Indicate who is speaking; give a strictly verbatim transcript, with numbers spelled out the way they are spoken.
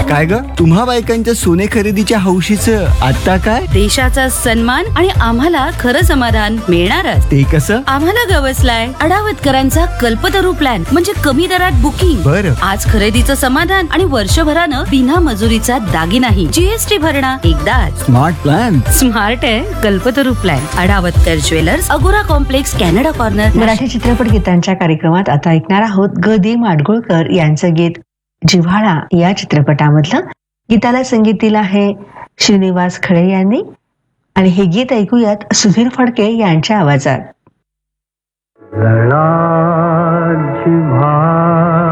Speaker 1: काय ग, तुम्हा बायकांच्या सोने खरेदीच्या हौशीचं आता काय?
Speaker 2: देशाचा सन्मान आणि आम्हाला खरं समाधान मिळणारच.
Speaker 1: ते कसं?
Speaker 2: आम्हाला गवसलाय अडावतकरांचा कल्पतरू प्लॅन, म्हणजे कमी दरात बुकिंग.
Speaker 1: बरं.
Speaker 2: आज खरेदीचं समाधान आणि वर्षभरानं बिना मजुरीचा दागिनाही. जीएसटी भरणा एकदाच.
Speaker 1: Smart plan.
Speaker 2: स्मार्ट आहे कल्पतरू प्लॅन. अडावतकर ज्वेलर्स, अगोरा कॉम्प्लेक्स, कॅनडा कॉर्नर.
Speaker 3: मराठी चित्रपट गीतांच्या कार्यक्रमात आता ऐकणार आहोत ग दि माडगुळकर यांचं गीत जिव्हाळा या चित्रपटामधलं. गीताला संगीत दिलं आहे श्रीनिवास खळे यांनी आणि हे गीत ऐकूयात सुधीर फडके यांच्या आवाजात.
Speaker 4: जिव्हाळा